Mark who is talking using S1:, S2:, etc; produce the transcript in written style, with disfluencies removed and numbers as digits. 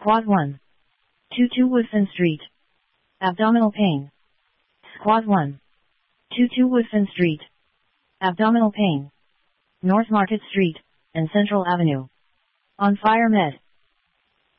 S1: Squad 1. 22 Woodfin Street. Abdominal pain. Squad 1. 22 Woodfin Street. Abdominal pain. North Market Street and Central Avenue. On Fire Med.